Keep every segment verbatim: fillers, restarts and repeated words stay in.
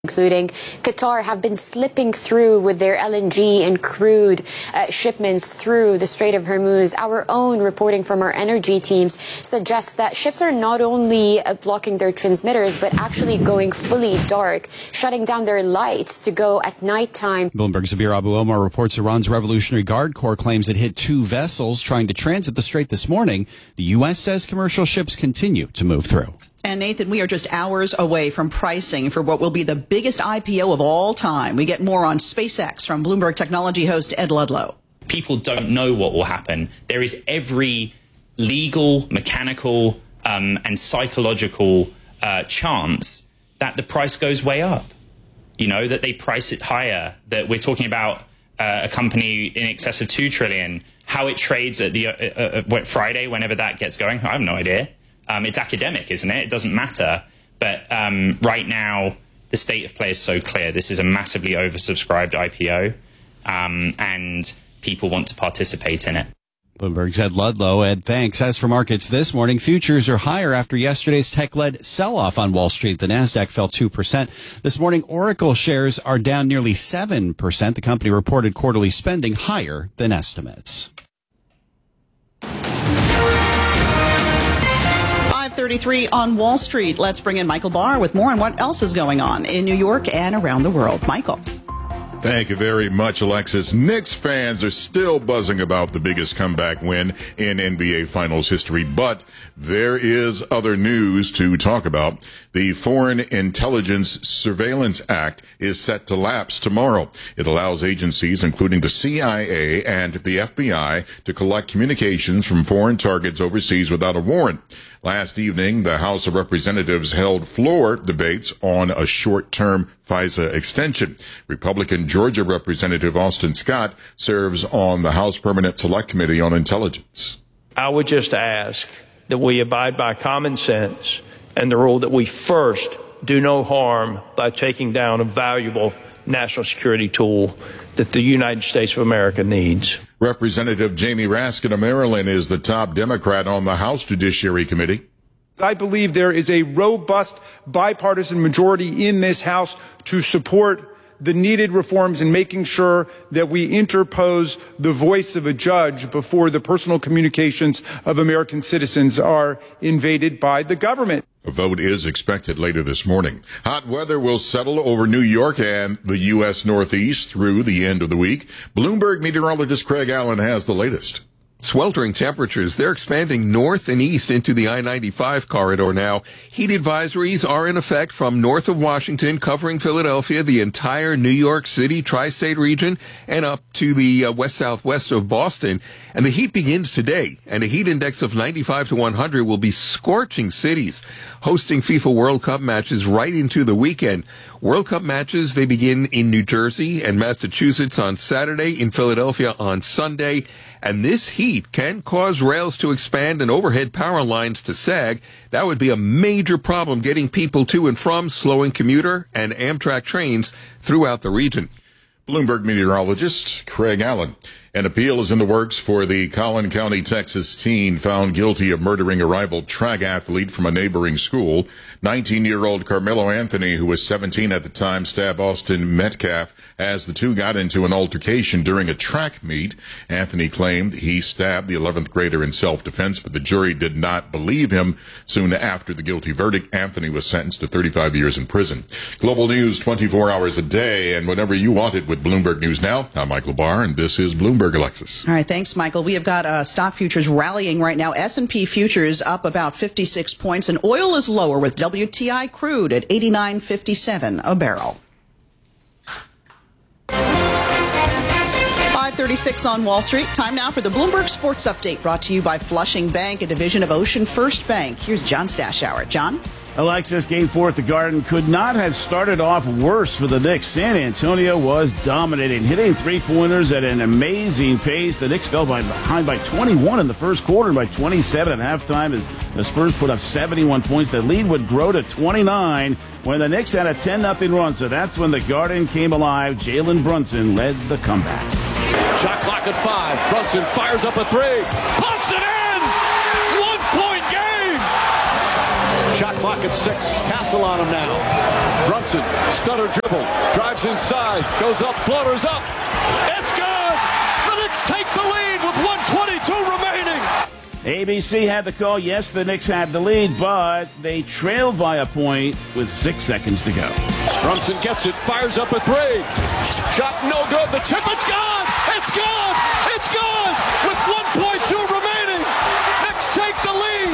including Qatar, have been slipping through with their L N G and crude uh, shipments through the Strait of Hormuz. Our own reporting from our energy teams suggests that ships are not only uh, blocking their transmitters, but actually going fully dark, shutting down their lights to go at nighttime. Bloomberg's Abir Abu Omar reports Iran's Revolutionary Guard Corps claims it hit two vessels trying to transit the strait this morning. The U S says commercial ships continue to move through. And Nathan, we are just hours away from pricing for what will be the biggest I P O of all time. We get more on SpaceX from Bloomberg technology host Ed Ludlow. People don't know what will happen. There is every legal, mechanical, um, and psychological uh, chance that the price goes way up. You know, that they price it higher, that we're talking about uh, a company in excess of two trillion dollars, how it trades at the uh, uh, what, Friday, whenever that gets going. I have no idea. Um, it's academic, isn't it? It doesn't matter. But um, right now, the state of play is so clear. This is a massively oversubscribed I P O, um, and people want to participate in it. Bloomberg's Ed Ludlow. Ed, thanks. As for markets this morning, futures are higher after yesterday's tech-led sell-off on Wall Street. The Nasdaq fell two percent. This morning, Oracle shares are down nearly seven percent. The company reported quarterly spending higher than estimates. five thirty-three on Wall Street. Let's bring in Michael Barr with more on what else is going on in New York and around the world. Michael. Thank you very much, Alexis. Knicks fans are still buzzing about the biggest comeback win in N B A Finals history, but there is other news to talk about. The Foreign Intelligence Surveillance Act is set to lapse tomorrow. It allows agencies, including the C I A and the F B I, to collect communications from foreign targets overseas without a warrant. Last evening, the House of Representatives held floor debates on a short-term FISA extension. Republican Georgia Representative Austin Scott serves on the House Permanent Select Committee on Intelligence. I would just ask that we abide by common sense and the rule that we first do no harm by taking down a valuable national security tool that the United States of America needs. Representative Jamie Raskin of Maryland is the top Democrat on the House Judiciary Committee. I believe there is a robust bipartisan majority in this House to support the needed reforms in making sure that we interpose the voice of a judge before the personal communications of American citizens are invaded by the government. A vote is expected later this morning. Hot weather will settle over New York and the U S Northeast through the end of the week. Bloomberg meteorologist Craig Allen has the latest. Sweltering temperatures, they're expanding north and east into the I ninety-five corridor now. Heat advisories are in effect from north of Washington, covering Philadelphia, the entire New York City tri-state region, and up to the uh, west-southwest of Boston. And the heat begins today, and a heat index of ninety-five to one hundred will be scorching cities, hosting FIFA World Cup matches right into the weekend. World Cup matches, they begin in New Jersey and Massachusetts on Saturday, in Philadelphia on Sunday. And this heat can cause rails to expand and overhead power lines to sag. That would be a major problem getting people to and from, slowing commuter and Amtrak trains throughout the region. Bloomberg meteorologist Craig Allen. An appeal is in the works for the Collin County, Texas teen found guilty of murdering a rival track athlete from a neighboring school. nineteen-year-old Carmelo Anthony, who was seventeen at the time, stabbed Austin Metcalf as the two got into an altercation during a track meet. Anthony claimed he stabbed the eleventh grader in self-defense, but the jury did not believe him. Soon after the guilty verdict, Anthony was sentenced to thirty-five years in prison. Global news twenty-four hours a day, and whenever you want it with Bloomberg News Now. I'm Michael Barr, and this is Bloomberg. Alexis. All right, thanks, Michael. We have got uh, stock futures rallying right now. S and P futures up about fifty-six points, and oil is lower with W T I crude at eighty-nine fifty-seven a barrel. five thirty-six on Wall Street. Time now for the Bloomberg Sports Update, brought to you by Flushing Bank, a division of Ocean First Bank. Here's John Stashower. John? Alexis, game four at the Garden could not have started off worse for the Knicks. San Antonio was dominating, hitting three-pointers at an amazing pace. The Knicks fell by, behind by twenty-one in the first quarter and by twenty-seven at halftime as the Spurs put up seventy-one points. The lead would grow to twenty-nine when the Knicks had a ten nothing run. So that's when the Garden came alive. Jalen Brunson led the comeback. Shot clock at five. Brunson fires up a three. Puts it in! One-point game! Shot Clock at six. Castle on him now. Brunson, stutter dribble, drives inside, goes up, floaters up. It's good! The Knicks take the lead with one twenty-two remaining. A B C had the call. Yes, the Knicks had the lead, but they trailed by a point with six seconds to go. Brunson gets it, fires up a three. Shot no good. The tip, it's gone! It's gone! It's gone! With one point two remaining, Knicks take the lead.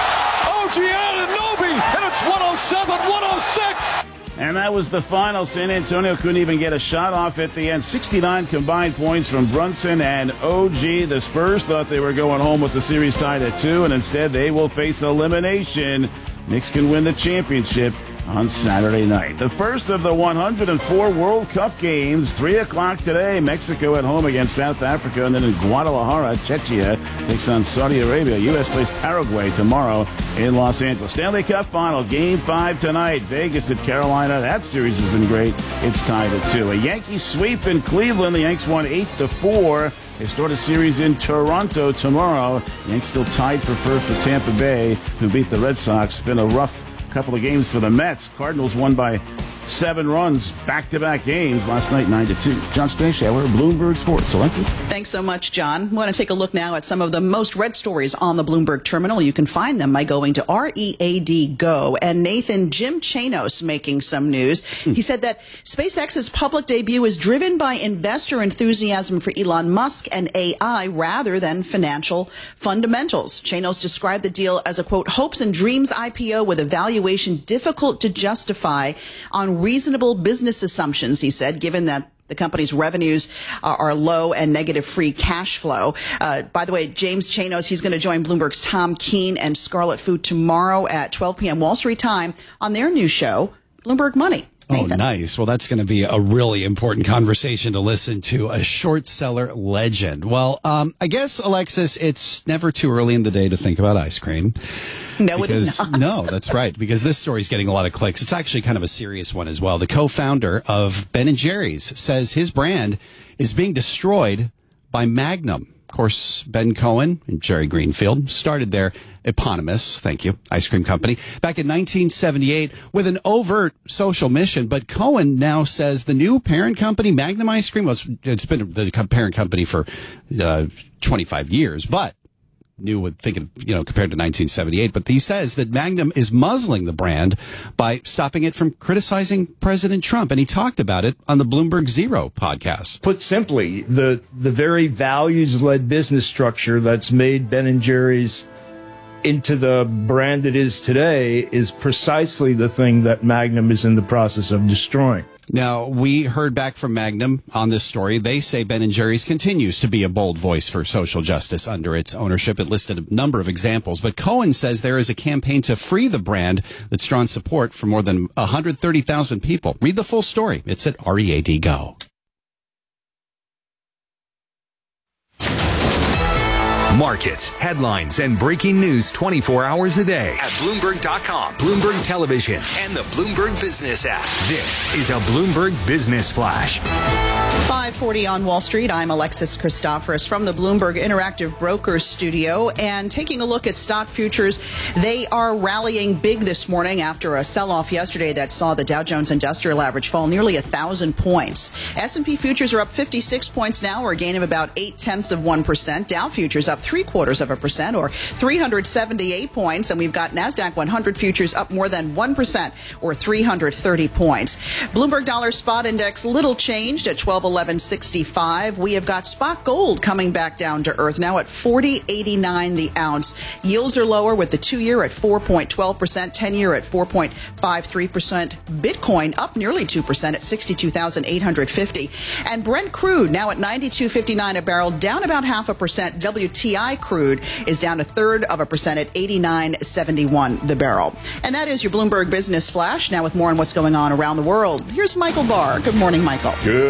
O G Anunoby, and it's one oh seven one oh six. And that was the final. San Antonio couldn't even get a shot off at the end. sixty-nine combined points from Brunson and O G. The Spurs thought they were going home with the series tied at two, and instead they will face elimination. Knicks can win the championship on Saturday night. The first of the one hundred four World Cup games, three o'clock today. Mexico at home against South Africa, and then in Guadalajara, Czechia takes on Saudi Arabia. U S plays Paraguay tomorrow in Los Angeles. Stanley Cup final, game five tonight. Vegas at Carolina. That series has been great. It's tied at two. A Yankee sweep in Cleveland. The Yanks won eight to four. They start a series in Toronto tomorrow. Yanks still tied for first with Tampa Bay, who beat the Red Sox. Been a rough couple of games for the Mets. Cardinals won by seven runs, back-to-back games last night, nine to two. John Stashower, Bloomberg Sports. Alexis? Thanks so much, John. We want to take a look now at some of the most read stories on the Bloomberg terminal. You can find them by going to R E A D Go. And Nathan, Jim Chanos making some news. Hmm. He said that SpaceX's public debut is driven by investor enthusiasm for Elon Musk and A I rather than financial fundamentals. Chanos described the deal as a, quote, hopes and dreams I P O with a valuation difficult to justify on reasonable business assumptions, he said, given that the company's revenues uh, are low and negative free cash flow. Uh, by the way, James Chanos, he's going to join Bloomberg's Tom Keene and Scarlet Fu tomorrow at twelve p.m. Wall Street time on their new show, Bloomberg Money. Nathan. Oh, nice. Well, that's going to be a really important conversation to listen to. A short seller legend. Well, um, I guess, Alexis, it's never too early in the day to think about ice cream. No, because, it is not. No, that's right. Because this story is getting a lot of clicks. It's actually kind of a serious one as well. The co-founder of Ben and Jerry's says his brand is being destroyed by Magnum. Of course, Ben Cohen and Jerry Greenfield started their eponymous, thank you, ice cream company back in nineteen seventy-eight with an overt social mission. But Cohen now says the new parent company, Magnum Ice Cream, well, it's, it's been the parent company for uh, twenty-five years, but new would think of, you know, compared to nineteen seventy-eight. But he says that Magnum is muzzling the brand by stopping it from criticizing President Trump. And he talked about it on the Bloomberg Zero podcast. Put simply, the the very values-led business structure that's made Ben and Jerry's into the brand it is today is precisely the thing that Magnum is in the process of destroying. Now, we heard back from Magnum on this story. They say Ben and Jerry's continues to be a bold voice for social justice under its ownership. It listed a number of examples, but Cohen says there is a campaign to free the brand that's drawn support from more than one hundred thirty thousand people. Read the full story. It's at R E A D Go. Markets, headlines, and breaking news twenty-four hours a day at Bloomberg dot com, Bloomberg Television, and the Bloomberg Business app. This is a Bloomberg Business Flash. five forty on Wall Street. I'm Alexis Christoforous from the Bloomberg Interactive Brokers studio. And taking a look at stock futures, they are rallying big this morning after a sell-off yesterday that saw the Dow Jones Industrial Average fall nearly one thousand points. S and P futures are up fifty-six points now, or a gain of about eight tenths of one percent. Dow futures up three quarters of a percent, or three hundred seventy-eight points. And we've got NASDAQ one hundred futures up more than one percent, or three hundred thirty points. Bloomberg Dollar Spot Index little changed at twelve eleven sixty-five. We have got spot gold coming back down to earth now at forty eighty-nine the ounce. Yields are lower with the two-year at four point one two percent, ten-year at four point five three percent. Bitcoin up nearly two percent at sixty-two thousand eight hundred fifty. And Brent crude now at ninety-two fifty-nine a barrel, down about half a percent. W T I crude is down a third of a percent at eighty-nine seventy-one the barrel. And that is your Bloomberg Business Flash. Now with more on what's going on around the world, here's Michael Barr. Good morning, Michael. Good morning.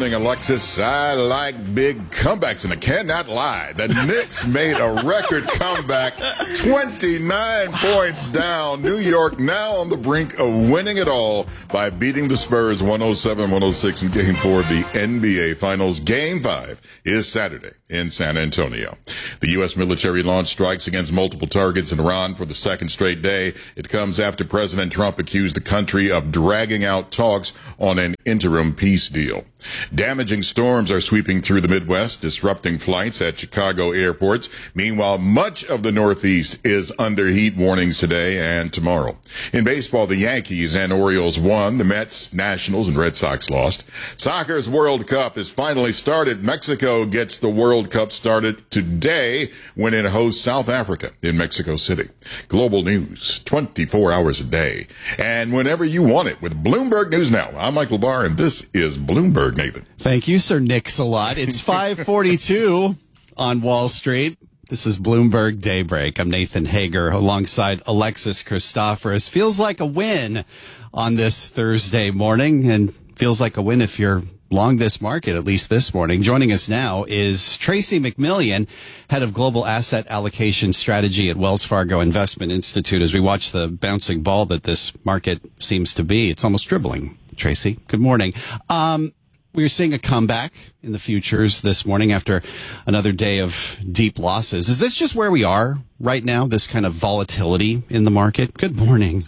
morning, Alexis. I like big comebacks, and I cannot lie. The Knicks made a record comeback, twenty-nine points down. New York now on the brink of winning it all by beating the Spurs one oh seven one oh six in Game four of the N B A Finals. Game five is Saturday in San Antonio. The U S military launched strikes against multiple targets in Iran for the second straight day. It comes after President Trump accused the country of dragging out talks on an interim peace deal. Damaging storms are sweeping through the Midwest, disrupting flights at Chicago airports. Meanwhile, much of the Northeast is under heat warnings today and tomorrow. In baseball, the Yankees and Orioles won. The Mets, Nationals, and Red Sox lost. Soccer's World Cup is finally started. Mexico gets the World Cup started today when it hosts South Africa in Mexico City. Global news, twenty-four hours a day. And whenever you want it with Bloomberg News Now. I'm Michael Barr, and this is Bloomberg, Nathan. Thank you, Sir Nix-a-Lot. It's five forty-two on Wall Street. This is Bloomberg Daybreak. I'm Nathan Hager alongside Alexis Christoforous. Feels like a win on this Thursday morning, and feels like a win if you're long this market, at least this morning. Joining us now is Tracy McMillian, head of global asset allocation strategy at Wells Fargo Investment Institute, as we watch the bouncing ball that this market seems to be. It's almost dribbling. Tracy, good morning. Um, we're seeing a comeback in the futures this morning after another day of deep losses. Is this just where we are right now, this kind of volatility in the market? Good morning.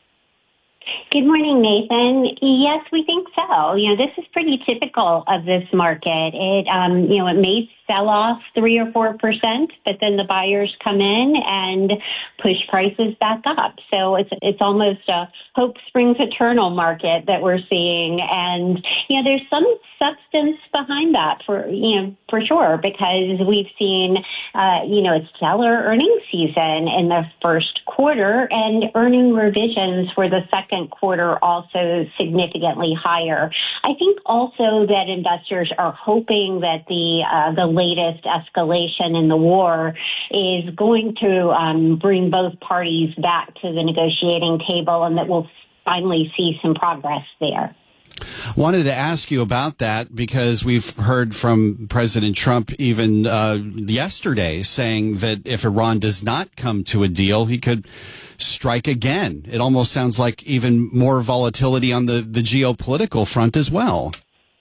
Good morning, Nathan. Yes, we think so. You know, this is pretty typical of this market. It, um, you know, it may sell off three or four percent, but then the buyers come in and push prices back up. So it's it's almost a hope springs eternal market that we're seeing, and you know, there's some substance behind that for you know for sure, because we've seen uh, you know, a stellar earnings season in the first quarter, and earning revisions for the second quarter also significantly higher. I think also that investors are hoping that the uh, the latest escalation in the war is going to um, bring both parties back to the negotiating table, and that we'll finally see some progress there. Wanted to ask you about that because we've heard from President Trump even uh, yesterday saying that if Iran does not come to a deal, he could strike again. It almost sounds like even more volatility on the, the geopolitical front as well.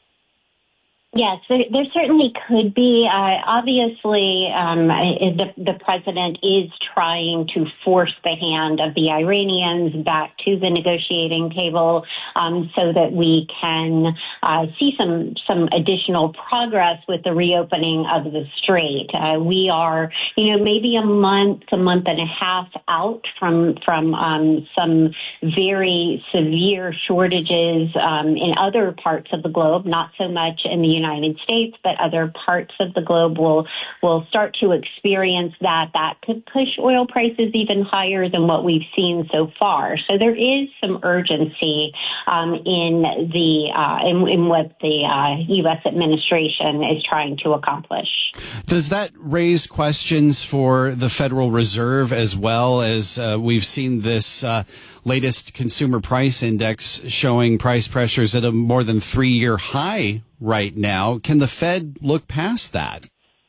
Yes, there, there certainly could be. Uh, obviously, um, the, the president is trying to force the hand of the Iranians back to the negotiating table um, so that we can uh, see some some additional progress with the reopening of the strait. Uh, we are, you know, maybe a month, a month and a half out from from um, some very severe shortages um, in other parts of the globe, not so much in the United States, but other parts of the globe will will start to experience that. That could push oil prices even higher than what we've seen so far. So there is some urgency um, in the uh, in, in what the uh, U S administration is trying to accomplish. Does that raise questions for the Federal Reserve as well, as uh, we've seen this uh, latest consumer price index showing price pressures at a more than three-year high right now? Can the Fed look past that?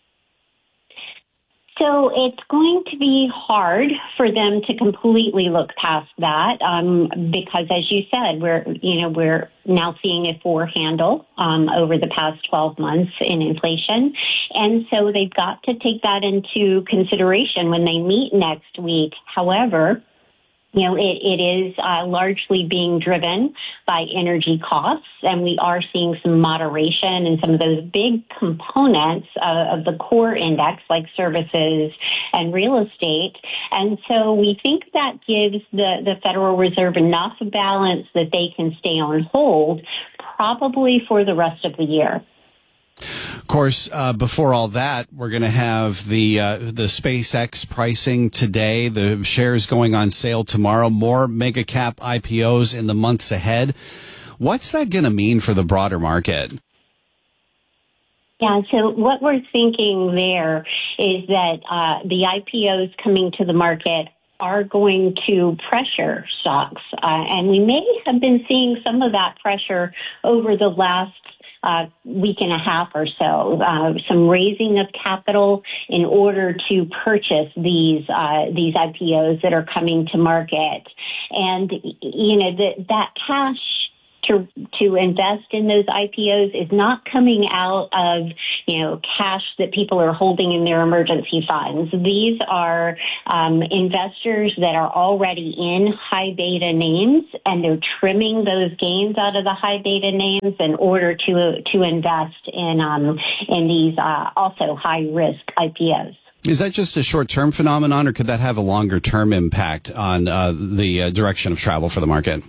So it's going to be hard for them to completely look past that, um, because, as you said, we're you know we're now seeing a four handle um, over the past twelve months in inflation, and so they've got to take that into consideration when they meet next week. However, You know, it, it is uh, largely being driven by energy costs, and we are seeing some moderation in some of those big components uh, of the core index, like services and real estate. And so we think that gives the, the Federal Reserve enough balance that they can stay on hold, probably for the rest of the year. Of course, uh, before all that, we're going to have the uh, the SpaceX pricing today. The shares going on sale tomorrow. More mega cap I P Os in the months ahead. What's that going to mean for the broader market? Yeah, so what we're thinking there is that uh, the I P Os coming to the market are going to pressure stocks, uh, and we may have been seeing some of that pressure over the last uh, week and a half or so, uh, some raising of capital in order to purchase these uh, these I P Os that are coming to market. And, you know, the, that cash to to invest in those I P Os is not coming out of, you know, cash that people are holding in their emergency funds. These are um, investors that are already in high beta names, and they're trimming those gains out of the high beta names in order to to invest in um, in these uh, also high risk I P Os. Is that just a short-term phenomenon, or could that have a longer-term impact on uh, the uh, direction of travel for the market?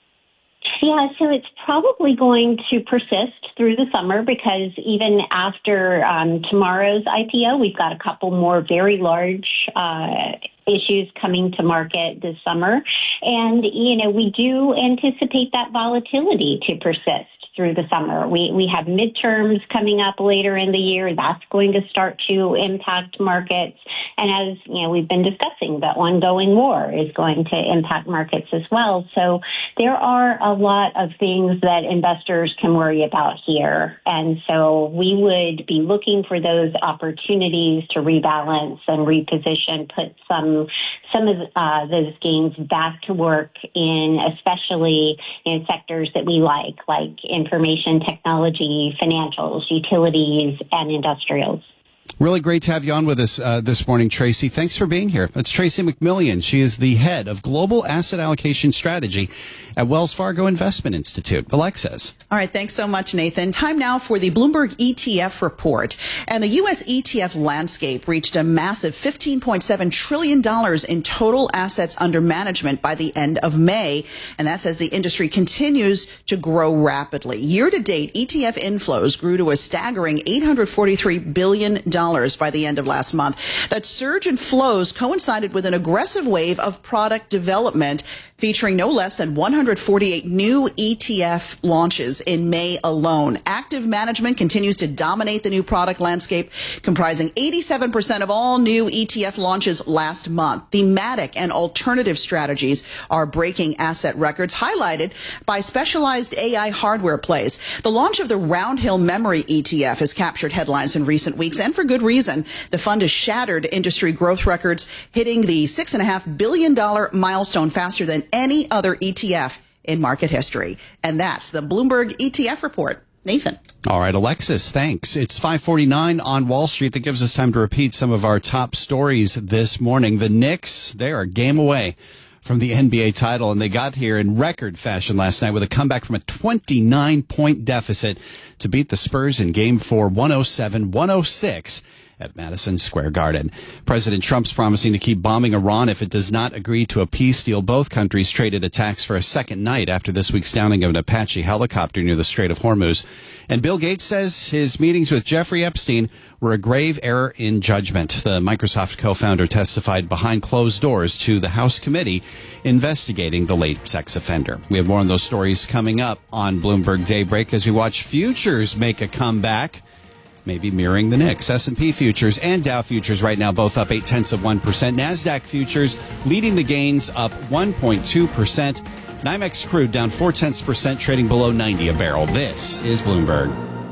Yeah, so it's probably going to persist through the summer, because even after um, tomorrow's I P O, we've got a couple more very large uh, issues coming to market this summer. And, you know, we do anticipate that volatility to persist through the summer. We we have midterms coming up later in the year. That's going to start to impact markets. And as, you know, we've been discussing, the ongoing war is going to impact markets as well. So there are a lot of things that investors can worry about here. And so we would be looking for those opportunities to rebalance and reposition, put some some of uh, those gains back to work in especially in sectors that we like, like information technology, financials, utilities, and industrials. Really great to have you on with us uh, this morning, Tracy. Thanks for being here. That's Tracy McMillian. She is the head of Global Asset Allocation Strategy at Wells Fargo Investment Institute. Alexis. All right. Thanks so much, Nathan. Time now for the Bloomberg E T F report. And the U S E T F landscape reached a massive fifteen point seven trillion dollars in total assets under management by the end of May. And that's as the industry continues to grow rapidly. Year to date, E T F inflows grew to a staggering eight hundred forty-three billion dollars by the end of last month. That surge in flows coincided with an aggressive wave of product development, featuring no less than one hundred forty-eight new E T F launches in May alone. Active management continues to dominate the new product landscape, comprising eighty-seven percent of all new E T F launches last month. Thematic and alternative strategies are breaking asset records, highlighted by specialized A I hardware plays. The launch of the Roundhill Memory E T F has captured headlines in recent weeks, and for good reason. The fund has shattered industry growth records, hitting the six point five billion dollars milestone faster than any other E T F in market history. And that's the Bloomberg E T F report. Nathan. All right, Alexis, thanks. It's five forty-nine on Wall Street. That gives us time to repeat some of our top stories this morning. The Knicks, they are a game away from the N B A title, and they got here in record fashion last night with a comeback from a twenty-nine point deficit to beat the Spurs in Game four, one oh seven one oh six. At Madison Square Garden. President Trump's promising to keep bombing Iran if it does not agree to a peace deal. Both countries traded attacks for a second night after this week's downing of an Apache helicopter near the Strait of Hormuz. And Bill Gates says his meetings with Jeffrey Epstein were a grave error in judgment. The Microsoft co-founder testified behind closed doors to the House committee investigating the late sex offender. We have more on those stories coming up on Bloomberg Daybreak as we watch futures make a comeback, maybe mirroring the Knicks. S and P futures and Dow futures right now both up eight tenths of one percent. NASDAQ futures leading the gains up one point two percent. NYMEX crude down four tenths percent, trading below ninety a barrel. This is Bloomberg.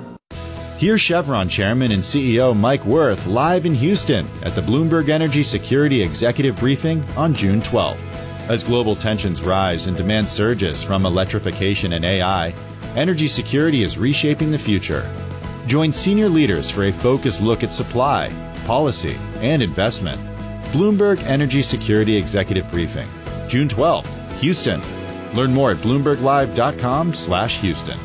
Here's Chevron Chairman and C E O Mike Wirth live in Houston at the Bloomberg Energy Security Executive Briefing on June twelfth. As global tensions rise and demand surges from electrification and A I, energy security is reshaping the future. Join senior leaders for a focused look at supply, policy, and investment. Bloomberg Energy Security Executive Briefing, June twelfth, Houston. Learn more at bloomberg live dot com slash Houston.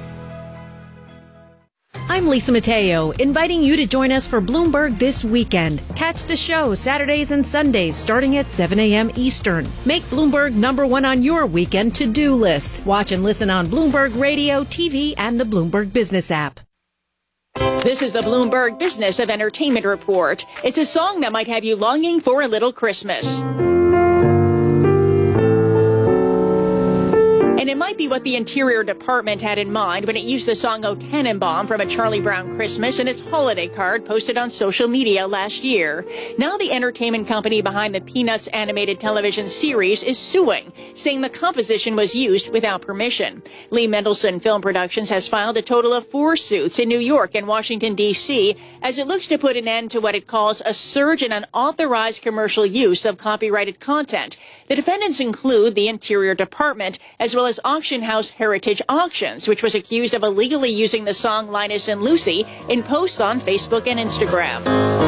I'm Lisa Mateo, inviting you to join us for Bloomberg This Weekend. Catch the show Saturdays and Sundays starting at seven a.m. Eastern. Make Bloomberg number one on your weekend to-do list. Watch and listen on Bloomberg Radio, T V, and the Bloomberg Business app. This is the Bloomberg Business of Entertainment Report. It's a song that might have you longing for a little Christmas. An And it might be what the Interior Department had in mind when it used the song O Tannenbaum from A Charlie Brown Christmas in its holiday card posted on social media last year. Now the entertainment company behind the Peanuts animated television series is suing, saying the composition was used without permission. Lee Mendelsohn Film Productions has filed a total of four suits in New York and Washington, D C as it looks to put an end to what it calls a surge in unauthorized commercial use of copyrighted content. The defendants include the Interior Department, as well as auction house Heritage Auctions, which was accused of illegally using the song Linus and Lucy in posts on Facebook and Instagram.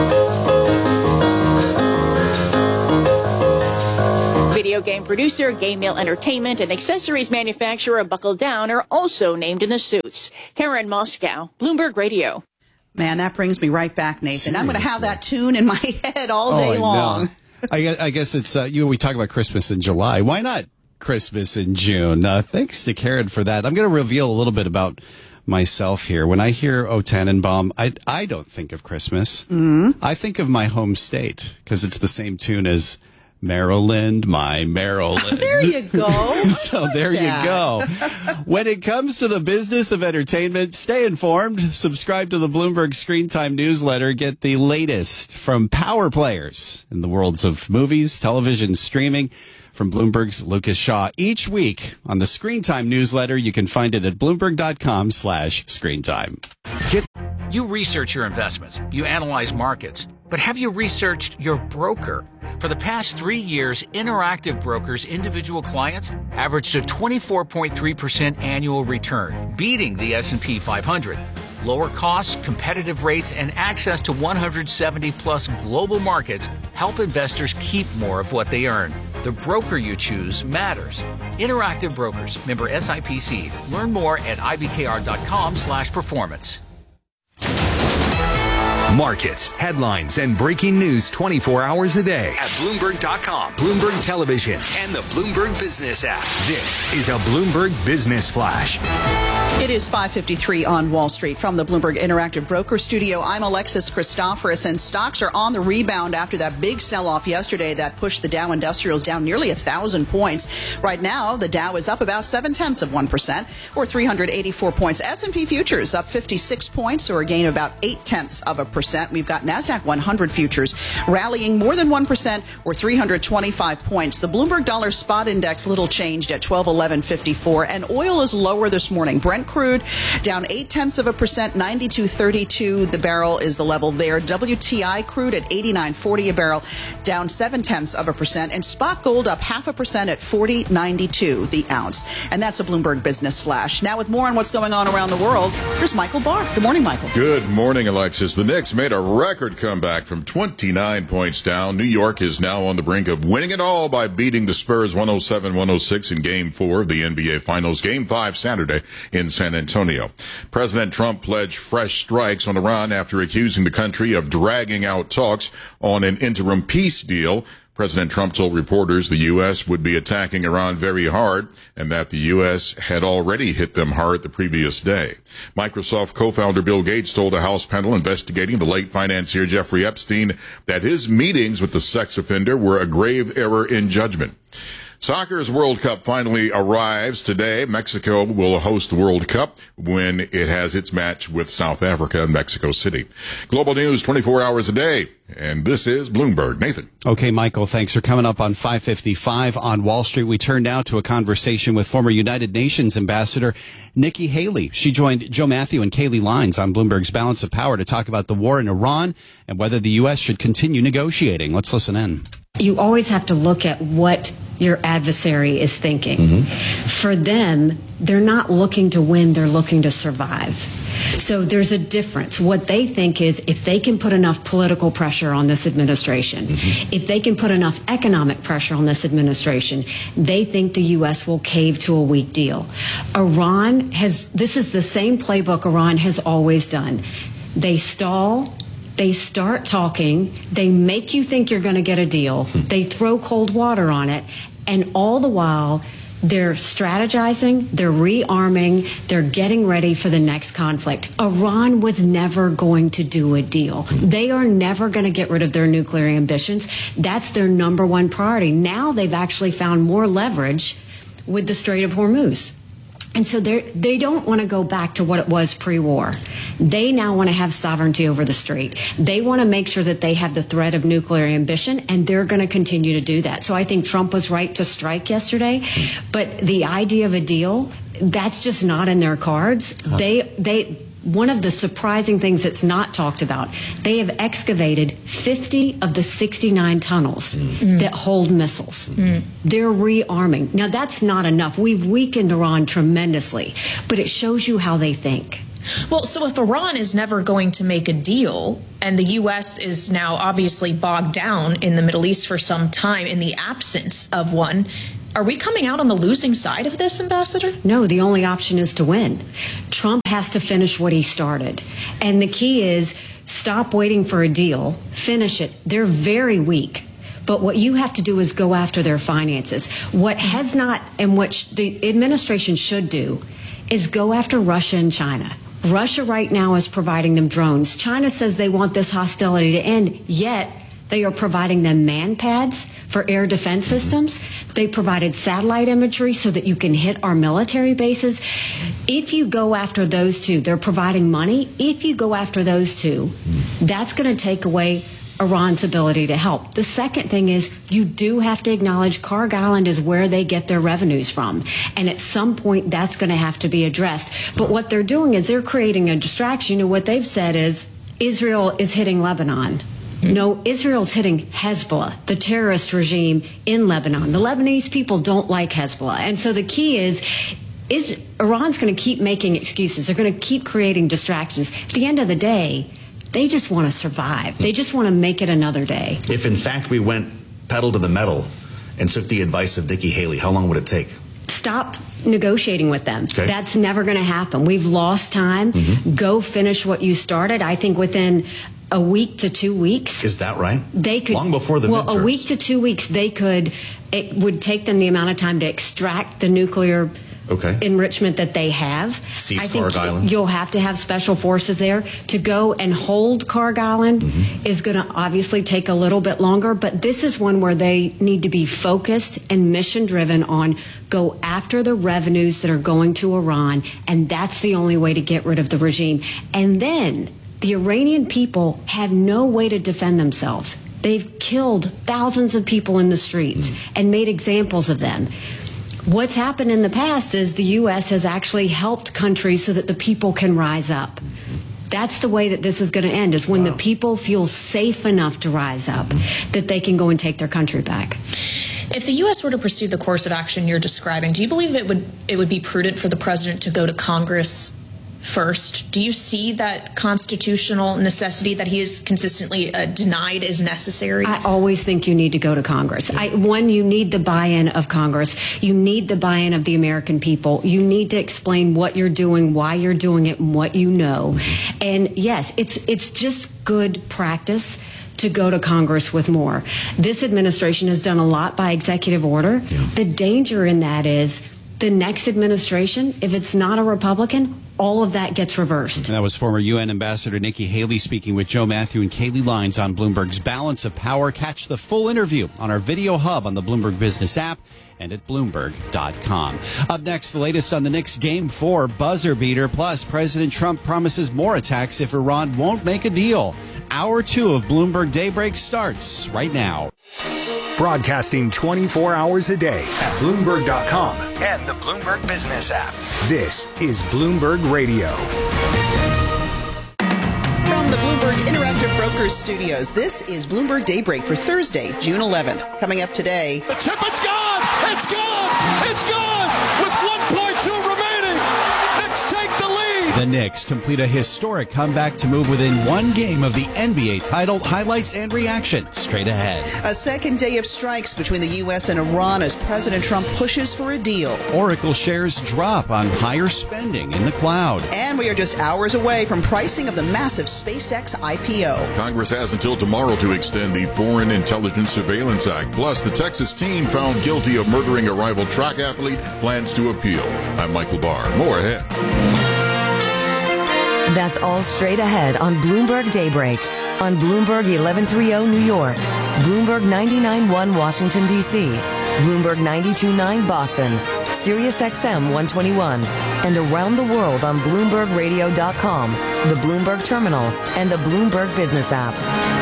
Video game producer Game Mill Entertainment and accessories manufacturer Buckle Down are also named in the suits. Karen Moscow, Bloomberg Radio. Man, that brings me right back, Nathan. Seriously. I'm going to have that tune in my head all day oh, long. I, guess, I guess it's, uh, you know, we talk about Christmas in July. Why not Christmas in June? Uh, thanks to Karen for that. I'm going to reveal a little bit about myself here. When I hear O Tannenbaum, I, I don't think of Christmas. Mm-hmm. I think of my home state because it's the same tune as Maryland, my Maryland. There you go. So there you go. When it comes to the business of entertainment, stay informed. Subscribe to the Bloomberg Screen Time newsletter. Get the latest from power players in the worlds of movies, television, streaming. From Bloomberg's Lucas Shaw each week on the Screen Time newsletter. You can find it at Bloomberg.com slash Screen Time. You research your investments. You analyze markets. But have you researched your broker? For the past three years, Interactive Brokers' individual clients averaged a twenty-four point three percent annual return, beating the S and P five hundred. Lower costs, competitive rates, and access to one hundred seventy plus global markets help investors keep more of what they earn. The broker you choose matters. Interactive Brokers, member S I P C. Learn more at ibkr.com slash performance. Markets, headlines, and breaking news twenty-four hours a day at Bloomberg dot com, Bloomberg Television, and the Bloomberg Business app. This is a Bloomberg Business Flash. It is five fifty-three on Wall Street. From the Bloomberg Interactive Broker Studio, I'm Alexis Christoforous, and stocks are on the rebound after that big sell-off yesterday that pushed the Dow Industrials down nearly one thousand points. Right now, the Dow is up about seven-tenths of one percent, or three hundred eighty-four points. S and P futures up fifty-six points, or a gain of about eight-tenths of a percent. We've got NASDAQ one hundred futures rallying more than one percent, or three hundred twenty-five points. The Bloomberg Dollar Spot Index little changed at twelve eleven fifty-four, and oil is lower this morning. Brent crude down eight-tenths of a percent, ninety-two thirty-two. The barrel is the level there. W T I crude at eighty-nine forty a barrel, down seven-tenths of a percent. And spot gold up half a percent at forty ninety-two the ounce. And that's a Bloomberg Business Flash. Now with more on what's going on around the world, here's Michael Barr. Good morning, Michael. Good morning, Alexis. The Knicks made a record comeback from twenty-nine points down. New York is now on the brink of winning it all by beating the Spurs one oh seven one oh six in Game four of the N B A Finals. Game five Saturday in San Antonio. President Trump pledged fresh strikes on Iran after accusing the country of dragging out talks on an interim peace deal. President Trump told reporters the U S would be attacking Iran very hard and that the U S had already hit them hard the previous day. Microsoft co-founder Bill Gates told a House panel investigating the late financier Jeffrey Epstein that his meetings with the sex offender were a grave error in judgment. Soccer's World Cup finally arrives today. Mexico will host the World Cup when it has its match with South Africa in Mexico City. Global news twenty-four hours a day. And this is Bloomberg. Nathan. Okay, Michael, thanks for coming up on five fifty-five on Wall Street. We turn now to a conversation with former United Nations Ambassador Nikki Haley. She joined Joe Matthew and Kaylee Lines on Bloomberg's Balance of Power to talk about the war in Iran and whether the U S should continue negotiating. Let's listen in. You always have to look at what your adversary is thinking. Mm-hmm. For them, they're not looking to win, they're looking to survive. So there's a difference. What they think is if they can put enough political pressure on this administration, mm-hmm. if they can put enough economic pressure on this administration, they think the U S will cave to a weak deal. Iran has, this is the same playbook Iran has always done. They stall. They start talking, they make you think you're going to get a deal, they throw cold water on it, and all the while they're strategizing, they're rearming, they're getting ready for the next conflict. Iran was never going to do a deal. They are never going to get rid of their nuclear ambitions. That's their number one priority. Now they've actually found more leverage with the Strait of Hormuz. And so they they don't want to go back to what it was pre-war. They now want to have sovereignty over the strait. They want to make sure that they have the threat of nuclear ambition, and they're going to continue to do that. So I think Trump was right to strike yesterday, but the idea of a deal, that's just not in their cards. Huh. They they. One of the surprising things that's not talked about, they have excavated fifty of the sixty-nine tunnels mm. that hold missiles. Mm. They're rearming. Now, that's not enough. We've weakened Iran tremendously, but it shows you how they think. Well, so if Iran is never going to make a deal, and the U S is now obviously bogged down in the Middle East for some time in the absence of one, are we coming out on the losing side of this, Ambassador? No, the only option is to win. Trump has to finish what he started. And the key is stop waiting for a deal, finish it. They're very weak. But what you have to do is go after their finances. What has not, and what sh- the administration should do, is go after Russia and China. Russia right now is providing them drones. China says they want this hostility to end, yet they are providing them man pads for air defense systems. They provided satellite imagery so that you can hit our military bases. If you go after those two, they're providing money. If you go after those two, that's going to take away Iran's ability to help. The second thing is you do have to acknowledge Kharg Island is where they get their revenues from. And at some point, that's going to have to be addressed. But what they're doing is they're creating a distraction. You know, what they've said is Israel is hitting Lebanon. No, Israel's hitting Hezbollah, the terrorist regime in Lebanon. The Lebanese people don't like Hezbollah. And so the key is, is Iran's going to keep making excuses. They're going to keep creating distractions. At the end of the day, they just want to survive. They just want to make it another day. If, in fact, we went pedal to the metal and took the advice of Nikki Haley, how long would it take? Stop negotiating with them. Okay. That's never going to happen. We've lost time. Mm-hmm. Go finish what you started. I think within a week to two weeks. Is that right? They could. Long before the well, midterms. a week to two weeks, they could. It would take them the amount of time to extract the nuclear okay. enrichment that they have. Seize I think Kharg Island. You'll have to have special forces there to go and hold Kharg Island. Mm-hmm. Is going to obviously take a little bit longer, but this is one where they need to be focused and mission driven on go after the revenues that are going to Iran, and that's the only way to get rid of the regime. And then the Iranian people have no way to defend themselves. They've killed thousands of people in the streets mm. and made examples of them. What's happened in the past is the U S has actually helped countries so that the people can rise up. That's the way that this is going to end, is when wow. the people feel safe enough to rise up mm-hmm. that they can go and take their country back. If the U S were to pursue the course of action you're describing, do you believe it would it would be prudent for the president to go to Congress first? Do you see that constitutional necessity that he has consistently uh, denied is necessary? I always think you need to go to Congress. I, one, you need the buy-in of Congress. You need the buy-in of the American people. You need to explain what you're doing, why you're doing it, and what you know. And yes, it's it's just good practice to go to Congress with more. This administration has done a lot by executive order. Yeah. The danger in that is the next administration, if it's not a Republican, all of that gets reversed. And that was former U N Ambassador Nikki Haley speaking with Joe Matthew and Kaylee Lines on Bloomberg's Balance of Power. Catch the full interview on our video hub on the Bloomberg Business app and at Bloomberg dot com. Up next, the latest on the Knicks Game four buzzer beater. Plus, President Trump promises more attacks if Iran won't make a deal. Hour two of Bloomberg Daybreak starts right now. Broadcasting twenty-four hours a day at Bloomberg dot com and the Bloomberg Business app. This is Bloomberg Radio. From the Bloomberg Interactive Brokers Studios, this is Bloomberg Daybreak for Thursday, June eleventh. Coming up today. The tip, it's gone! It's gone! It's gone! With one point two remaining, Knicks take the lead! The Knicks complete a historic comeback to move within one game of the N B A title. Highlights and reaction straight ahead. A second day of strikes between the U S and Iran as President Trump pushes for a deal. Oracle shares drop on higher spending in the cloud. And we are just hours away from pricing of the massive SpaceX I P O. Congress has until tomorrow to extend the Foreign Intelligence Surveillance Act. Plus, the Texas teen found guilty of murdering a rival track athlete plans to appeal. I'm Michael Barr. More ahead. That's all straight ahead on Bloomberg Daybreak on Bloomberg eleven thirty New York, Bloomberg ninety-nine point one Washington, D C, Bloomberg ninety-two point nine Boston, Sirius X M one twenty-one, and around the world on Bloomberg Radio dot com, the Bloomberg Terminal, and the Bloomberg Business app.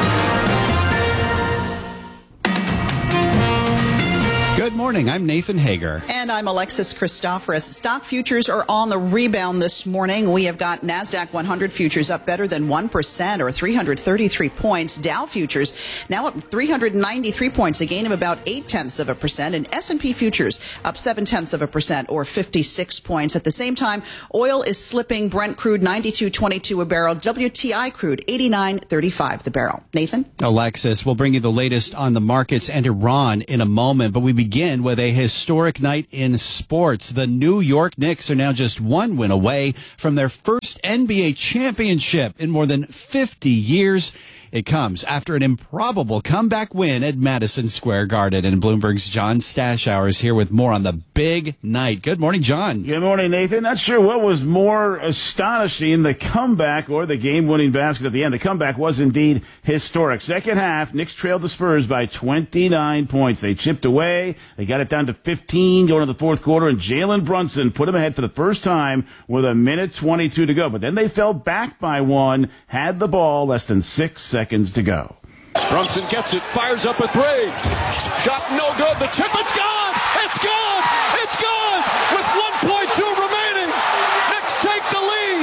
Good morning. I'm Nathan Hager. And I'm Alexis Christoforous. Stock futures are on the rebound this morning. We have got NASDAQ one hundred futures up better than one percent or three hundred thirty-three points. Dow futures now up three hundred ninety-three points, a gain of about eight tenths of a percent. And S and P futures up seven tenths of a percent or fifty-six points. At the same time, oil is slipping. Brent crude ninety-two twenty-two a barrel. W T I crude eighty-nine thirty-five the barrel. Nathan? Alexis, we'll bring you the latest on the markets and Iran in a moment, but we begin with a historic night in sports. The New York Knicks are now just one win away from their first N B A championship in more than fifty years. It comes after an improbable comeback win at Madison Square Garden. And Bloomberg's John Stashower is here with more on the big night. Good morning, John. Good morning, Nathan. Not sure what was more astonishing, the comeback or the game-winning basket at the end. The comeback was indeed historic. Second half, Knicks trailed the Spurs by twenty-nine points. They chipped away. They got it down to fifteen going into the fourth quarter, and Jalen Brunson put them ahead for the first time with a minute twenty-two to go. But then they fell back by one, had the ball, less than six seconds to go. Brunson gets it, fires up a three. Shot no good. The tip, it's gone. It's gone. It's gone. With one point two remaining, Knicks take the lead.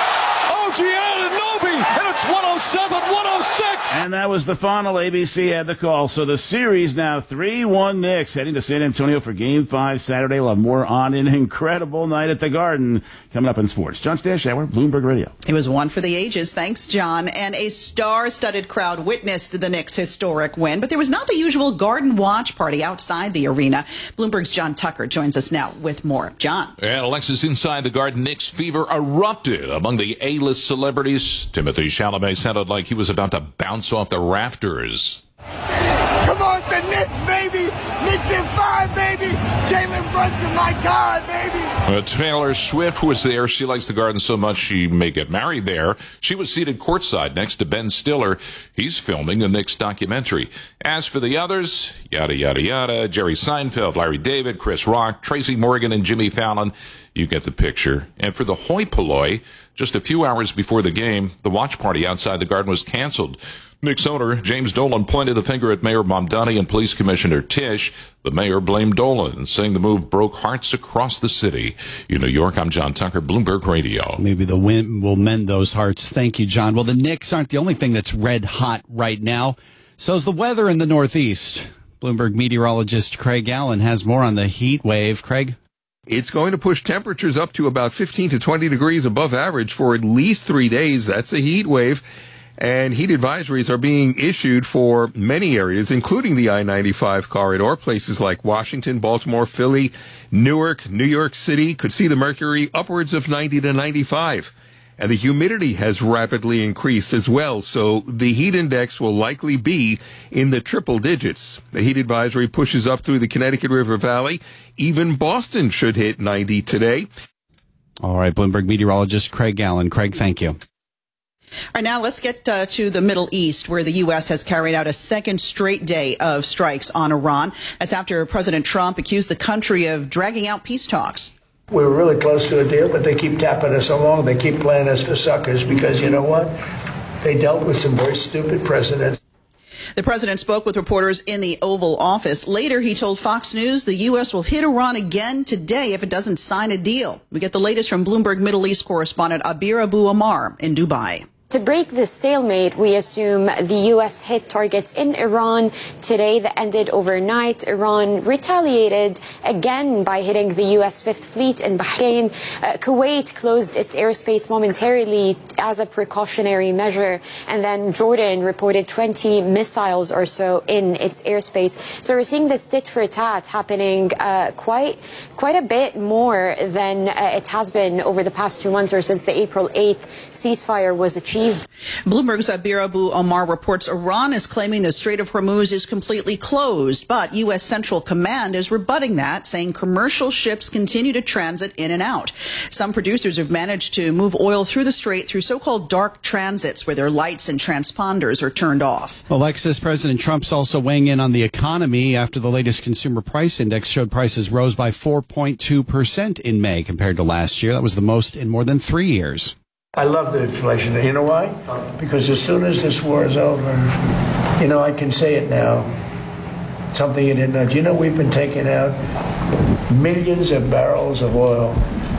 O G Anunoby, and it's one oh seven one oh six. And that was the final. A B C had the call. So the series now three one Knicks heading to San Antonio for Game five Saturday. We'll have more on an incredible night at the Garden coming up in sports. John Stashower, Bloomberg Radio. It was one for the ages. Thanks, John. And a star-studded crowd witnessed the Knicks' historic win, but there was not the usual Garden watch party outside the arena. Bloomberg's John Tucker joins us now with more. John. And Alexis, inside the Garden, Knicks fever erupted among the A-list celebrities. Timothy Chalamet sounded like he was about to bounce off the rafters. Come on, the Knicks, baby! Knicks in five, baby! Jalen Brunson, my God, baby! Uh, Taylor Swift was there. She likes the Garden so much she may get married there. She was seated courtside next to Ben Stiller. He's filming a Knicks documentary. As for the others, yada, yada, yada, Jerry Seinfeld, Larry David, Chris Rock, Tracy Morgan, and Jimmy Fallon, you get the picture. And for the hoi polloi, just a few hours before the game, the watch party outside the Garden was canceled. Knicks owner James Dolan pointed the finger at Mayor Mamdani and Police Commissioner Tisch. The mayor blamed Dolan, saying the move broke hearts across the city. In New York, I'm John Tucker, Bloomberg Radio. Maybe the win will mend those hearts. Thank you, John. Well, the Knicks aren't the only thing that's red hot right now. So's the weather in the Northeast. Bloomberg meteorologist Craig Allen has more on the heat wave. Craig? It's going to push temperatures up to about fifteen to twenty degrees above average for at least three days. That's a heat wave. And heat advisories are being issued for many areas, including the I ninety-five corridor. Places like Washington, Baltimore, Philly, Newark, New York City could see the mercury upwards of ninety to ninety-five. And the humidity has rapidly increased as well, so the heat index will likely be in the triple digits. The heat advisory pushes up through the Connecticut River Valley. Even Boston should hit ninety today. All right, Bloomberg meteorologist Craig Allen. Craig, thank you. All right, now let's get uh, to the Middle East, where the U S has carried out a second straight day of strikes on Iran. That's after President Trump accused the country of dragging out peace talks. We were really close to a deal, but they keep tapping us along. They keep playing us for suckers because, you know what? They dealt with some very stupid presidents. The president spoke with reporters in the Oval Office. Later, he told Fox News the U S will hit Iran again today if it doesn't sign a deal. We get the latest from Bloomberg Middle East correspondent Abir Abu Amar in Dubai. To break the stalemate, we assume the U S hit targets in Iran today that ended overnight. Iran retaliated again by hitting the U S Fifth Fleet in Bahrain. Uh, Kuwait closed its airspace momentarily as a precautionary measure. And then Jordan reported twenty missiles or so in its airspace. So we're seeing this tit for tat happening uh, quite, quite a bit more than uh, it has been over the past two months or since the April eighth ceasefire was achieved. achieved. Bloomberg's Abir Abu Omar reports Iran is claiming the Strait of Hormuz is completely closed, but U S. Central Command is rebutting that, saying commercial ships continue to transit in and out. Some producers have managed to move oil through the strait through so-called dark transits where their lights and transponders are turned off. Alexis, President Trump's also weighing in on the economy after the latest consumer price index showed prices rose by four point two percent in May compared to last year. That was the most in more than three years. I love the inflation. You know why? Because as soon as this war is over, you know, I can say it now. Something you didn't know. Do you know we've been taking out millions of barrels of oil?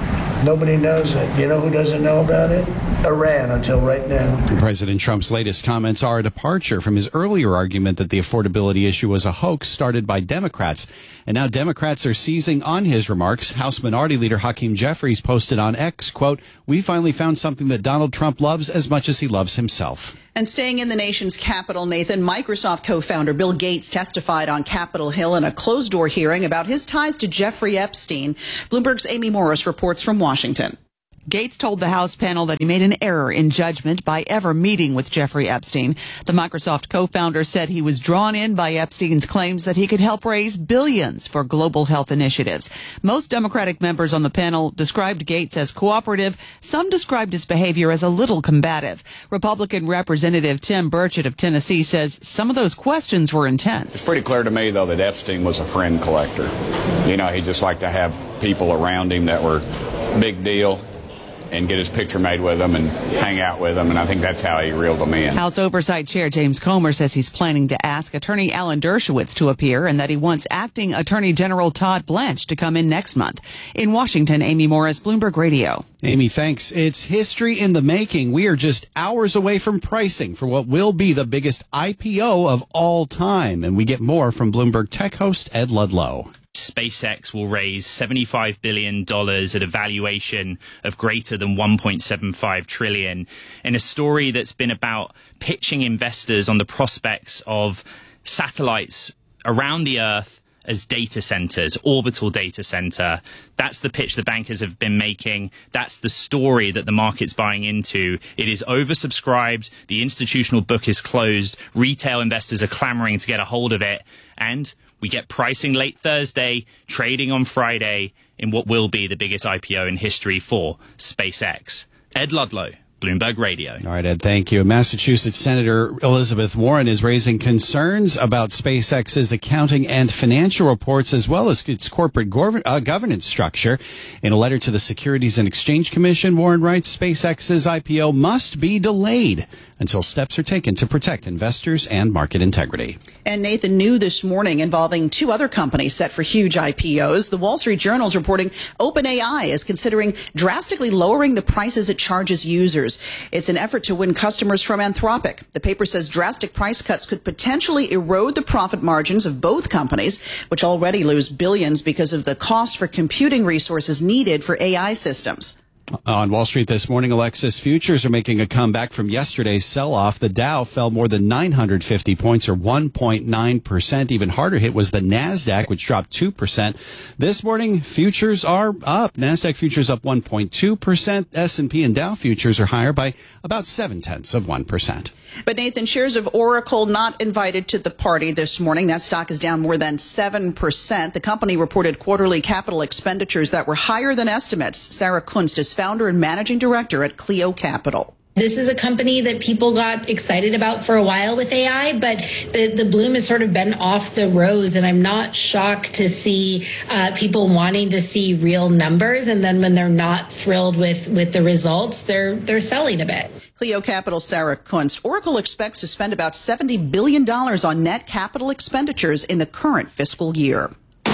Nobody knows it. You know who doesn't know about it? Iran, until right now. President Trump's latest comments are a departure from his earlier argument that the affordability issue was a hoax started by Democrats. And now Democrats are seizing on his remarks. House Minority Leader Hakeem Jeffries posted on X, quote, "We finally found something that Donald Trump loves as much as he loves himself." And staying in the nation's capital, Nathan, Microsoft co-founder Bill Gates testified on Capitol Hill in a closed-door hearing about his ties to Jeffrey Epstein. Bloomberg's Amy Morris reports from Washington. Gates told the House panel that he made an error in judgment by ever meeting with Jeffrey Epstein. The Microsoft co-founder said he was drawn in by Epstein's claims that he could help raise billions for global health initiatives. Most Democratic members on the panel described Gates as cooperative. Some described his behavior as a little combative. Republican Representative Tim Burchett of Tennessee says some of those questions were intense. It's pretty clear to me, though, that Epstein was a friend collector. You know, he just liked to have people around him that were big deal and get his picture made with them and hang out with them, and I think that's how he reeled them in. House Oversight Chair James Comer says he's planning to ask Attorney Alan Dershowitz to appear and that he wants Acting Attorney General Todd Blanche to come in next month. In Washington, Amy Morris, Bloomberg Radio. Amy, thanks. It's history in the making. We are just hours away from pricing for what will be the biggest I P O of all time, and we get more from Bloomberg tech host Ed Ludlow. SpaceX will raise seventy-five billion dollars at a valuation of greater than one point seven five trillion dollars in a story that's been about pitching investors on the prospects of satellites around the Earth as data centers, orbital data center. That's the pitch the bankers have been making. That's the story that the market's buying into. It is oversubscribed. The institutional book is closed. Retail investors are clamoring to get a hold of it. And we get pricing late Thursday, trading on Friday in what will be the biggest I P O in history for SpaceX. Ed Ludlow, Bloomberg Radio. All right, Ed, thank you. Massachusetts Senator Elizabeth Warren is raising concerns about SpaceX's accounting and financial reports, as well as its corporate gov- uh, governance structure. In a letter to the Securities and Exchange Commission, Warren writes SpaceX's I P O must be delayed until steps are taken to protect investors and market integrity. And Nathan, new this morning involving two other companies set for huge I P Os. The Wall Street Journal is reporting OpenAI is considering drastically lowering the prices it charges users. It's an effort to win customers from Anthropic. The paper says drastic price cuts could potentially erode the profit margins of both companies, which already lose billions because of the cost for computing resources needed for A I systems. On Wall Street this morning, Alexis, futures are making a comeback from yesterday's sell-off. The Dow fell more than nine hundred fifty points, or one point nine percent. Even harder hit was the NASDAQ, which dropped two percent. This morning, futures are up. NASDAQ futures up one point two percent. S and P and Dow futures are higher by about seven-tenths of one percent. But Nathan, shares of Oracle not invited to the party this morning. That stock is down more than seven percent. The company reported quarterly capital expenditures that were higher than estimates. Sarah Kunst is founder and managing director at Clio Capital. This is a company that people got excited about for a while with A I, but the, the bloom has sort of been off the rose, and I'm not shocked to see uh, people wanting to see real numbers, and then when they're not thrilled with, with the results, they're they're selling a bit. Clio Capital Sarah Kunst. Oracle expects to spend about seventy billion dollars on net capital expenditures in the current fiscal year.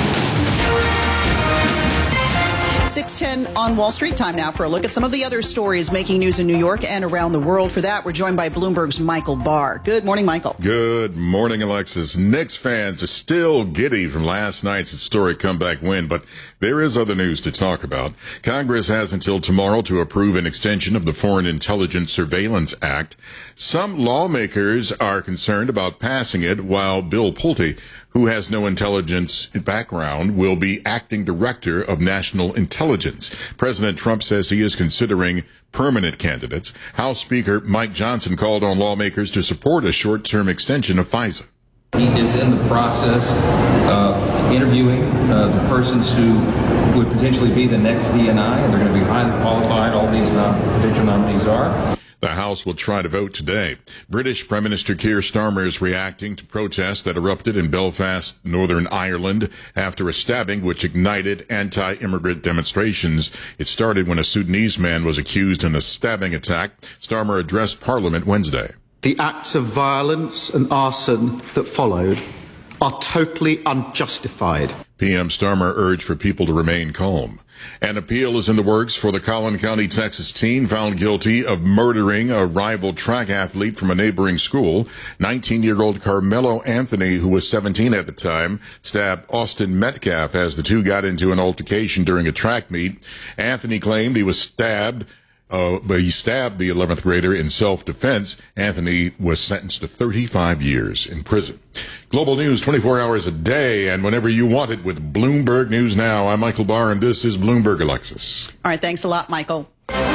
six ten on Wall Street. Time now for a look at some of the other stories making news in New York and around the world. For that, we're joined by Bloomberg's Michael Barr. Good morning, Michael. Good morning, Alexis. Knicks fans are still giddy from last night's historic comeback win, but there is other news to talk about. Congress has until tomorrow to approve an extension of the Foreign Intelligence Surveillance Act. Some lawmakers are concerned about passing it, while Bill Pulte, who has no intelligence background, will be acting director of national intelligence. President Trump says he is considering permanent candidates. House Speaker Mike Johnson called on lawmakers to support a short-term extension of FISA. He is in the process of interviewing uh, the persons who would potentially be the next D N I, and they're going to be highly qualified. All these nom- potential nominees are. The House will try to vote today. British Prime Minister Keir Starmer is reacting to protests that erupted in Belfast, Northern Ireland, after a stabbing which ignited anti-immigrant demonstrations. It started when a Sudanese man was accused in a stabbing attack. Starmer addressed Parliament Wednesday. The acts of violence and arson that followed are totally unjustified. P M Starmer urged for people to remain calm. An appeal is in the works for the Collin County, Texas teen found guilty of murdering a rival track athlete from a neighboring school. nineteen-year-old Carmelo Anthony, who was seventeen at the time, stabbed Austin Metcalf as the two got into an altercation during a track meet. Anthony claimed he was stabbed Uh, but he stabbed the eleventh grader in self-defense. Anthony was sentenced to thirty-five years in prison. Global news twenty-four hours a day and whenever you want it with Bloomberg News Now. I'm Michael Barr, and this is Bloomberg, Alexis. All right, thanks a lot, Michael.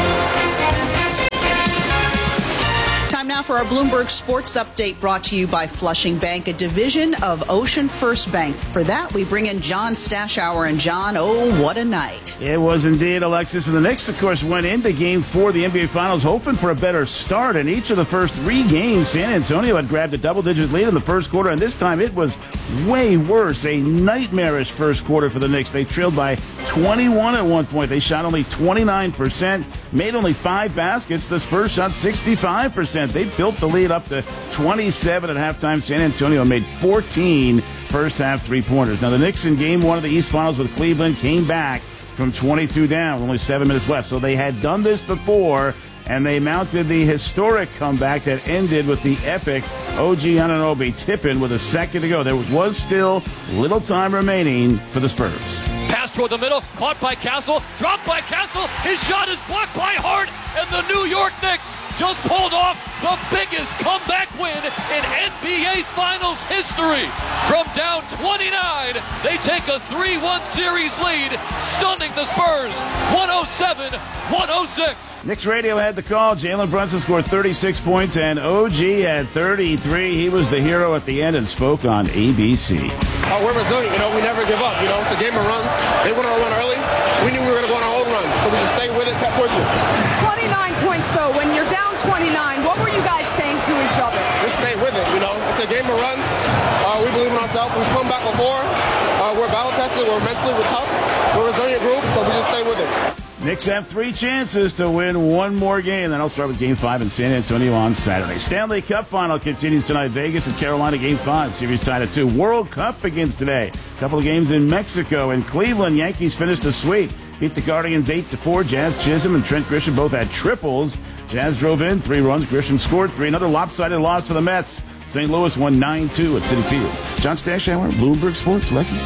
Time now for our Bloomberg Sports Update, brought to you by Flushing Bank, a division of Ocean First Bank. For that, we bring in John Stashower. And John, oh, what a night. It was indeed, Alexis. And the Knicks, of course, went into Game four of the N B A Finals hoping for a better start. In each of the first three games, San Antonio had grabbed a double-digit lead in the first quarter, and this time it was way worse. A nightmarish first quarter for the Knicks. They trailed by twenty-one at one point. They shot only twenty-nine percent, made only five baskets. The Spurs shot sixty-five percent. They built the lead up to twenty-seven at halftime. San Antonio made fourteen first-half three-pointers. Now, the Knicks in Game one of the East Finals with Cleveland came back from twenty-two down with only seven minutes left. So they had done this before, and they mounted the historic comeback that ended with the epic O G Anunoby tip-in with a second to go. There was still little time remaining for the Spurs. Pass toward the middle, caught by Castle, dropped by Castle, his shot is blocked by Hart, and the New York Knicks just pulled off the biggest comeback win in N B A Finals history. From down twenty-nine, they take a three one series lead, stunning the Spurs, one oh seven one oh six. Knicks radio had the call. Jalen Brunson scored thirty-six points, and O G had thirty-three. He was the hero at the end and spoke on A B C. Uh, we're resilient, you know, we never give up, you know, it's a game of runs. They went on a run early, we knew we were going to go on our own run, so we just stayed with it, kept pushing. twenty-nine points, though, when you're down twenty-nine, what were you guys saying to each other? Just stay with it, you know, it's a game of runs, uh, we believe in ourselves, we've come back before, uh, we're battle-tested, we're mentally, we're tough, we're a resilient group, so we just stay with it. Knicks have three chances to win one more game. Then I'll start with Game five in San Antonio on Saturday. Stanley Cup Final continues tonight. Vegas and Carolina Game five. Series tied at two. World Cup begins today. A couple of games in Mexico. In Cleveland, Yankees finished a sweep. Beat the Guardians eight to four. Jazz Chisholm and Trent Grisham both had triples. Jazz drove in three runs. Grisham scored three. Another lopsided loss for the Mets. Saint Louis won nine two at Citi Field. John Stashower, Bloomberg Sports. Alexis.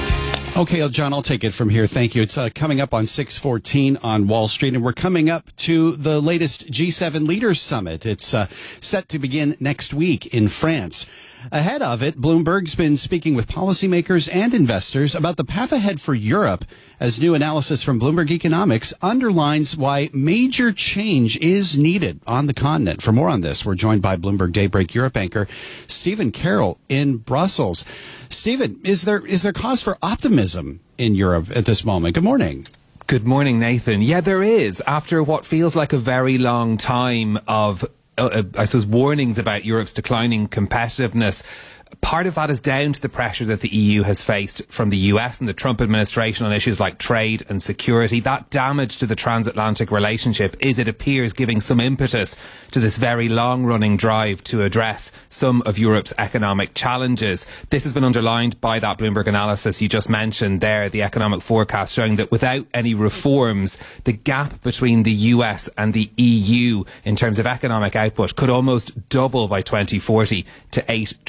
Okay, John, I'll take it from here. Thank you. It's uh, coming up on six fourteen on Wall Street, and we're coming up to the latest G seven Leaders Summit. It's uh, set to begin next week in France. Ahead of it, Bloomberg's been speaking with policymakers and investors about the path ahead for Europe, as new analysis from Bloomberg Economics underlines why major change is needed on the continent. For more on this, we're joined by Bloomberg Daybreak Europe anchor Stephen Carroll in Brussels. Stephen, is there is there cause for optimism in Europe at this moment? Good morning. Good morning, Nathan. Yeah, there is. After what feels like a very long time of Uh, I suppose, warnings about Europe's declining competitiveness. Part of that is down to the pressure that the E U has faced from the U S and the Trump administration on issues like trade and security. That damage to the transatlantic relationship is, it appears, giving some impetus to this very long-running drive to address some of Europe's economic challenges. This has been underlined by that Bloomberg analysis you just mentioned there, the economic forecast showing that without any reforms, the gap between the U S and the E U in terms of economic output could almost double by twenty forty to eight trillion dollars.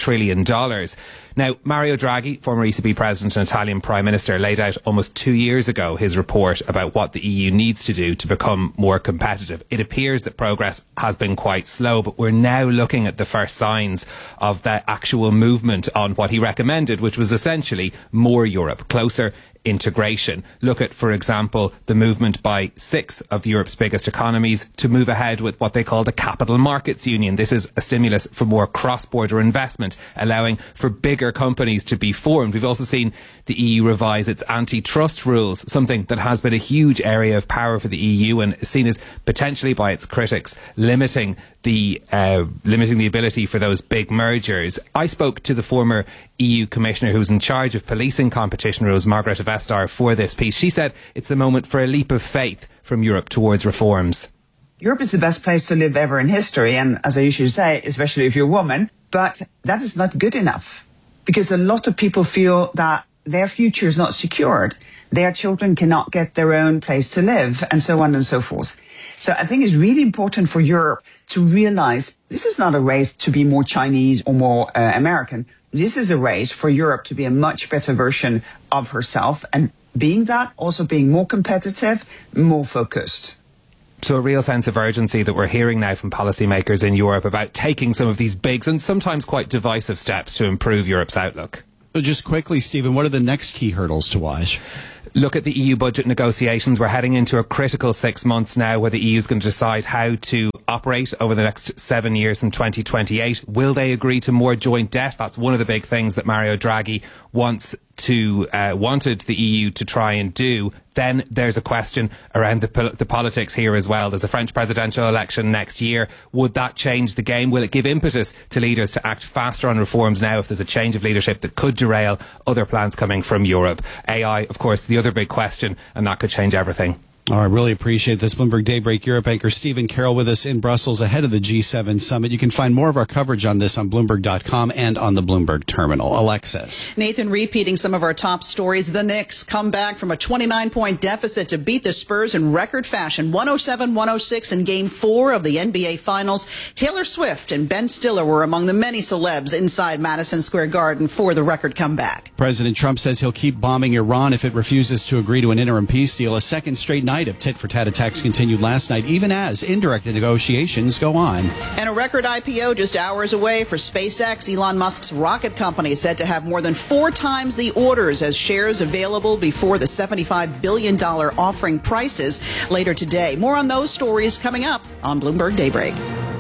dollars. Now, Mario Draghi, former E C B president and Italian prime minister, laid out almost two years ago his report about what the E U needs to do to become more competitive. It appears that progress has been quite slow, but we're now looking at the first signs of that actual movement on what he recommended, which was essentially more Europe, closer integration. Look at, for example, the movement by six of Europe's biggest economies to move ahead with what they call the Capital Markets Union. This is a stimulus for more cross-border investment, allowing for bigger companies to be formed. We've also seen the E U revise its antitrust rules, something that has been a huge area of power for the E U and seen as potentially by its critics limiting the uh, limiting the ability for those big mergers. I spoke to the former E U Commissioner who was in charge of policing competition rules, Margrethe Vestager, for this piece. She said it's the moment for a leap of faith from Europe towards reforms. Europe is the best place to live ever in history, and as I usually say, especially if you're a woman, but that is not good enough because a lot of people feel that their future is not secured. Their children cannot get their own place to live, and so on and so forth. So I think it's really important for Europe to realize this is not a race to be more Chinese or more uh, American. This is a race for Europe to be a much better version of herself, and being that, also being more competitive, more focused. So a real sense of urgency that we're hearing now from policymakers in Europe about taking some of these big and sometimes quite divisive steps to improve Europe's outlook. So just quickly, Stephen, what are the next key hurdles to watch? Look at the E U budget negotiations. We're heading into a critical six months now where the E U is going to decide how to operate over the next seven years in twenty twenty-eight. Will they agree to more joint debt? That's one of the big things that Mario Draghi wants to uh, wanted the E U to try and do. Then there's a question around the, pol- the politics here as well. There's a French presidential election next year. Would that change the game? Will it give impetus to leaders to act faster on reforms now if there's a change of leadership that could derail other plans coming from Europe? A I, of course, the other big question, and that could change everything. All right, really appreciate this. Bloomberg Daybreak Europe anchor Stephen Carroll with us in Brussels ahead of the G seven summit. You can find more of our coverage on this on Bloomberg dot com and on the Bloomberg terminal. Alexis. Nathan, repeating some of our top stories. The Knicks come back from a twenty-nine point deficit to beat the Spurs in record fashion, one oh seven one oh six in Game four of the N B A Finals. Taylor Swift and Ben Stiller were among the many celebs inside Madison Square Garden for the record comeback. President Trump says he'll keep bombing Iran if it refuses to agree to an interim peace deal. A second straight night of tit-for-tat attacks continued last night, even as indirect negotiations go on. And a record I P O just hours away for SpaceX. Elon Musk's rocket company is said to have more than four times the orders as shares available before the seventy-five billion dollars offering prices later today. More on those stories coming up on Bloomberg Daybreak.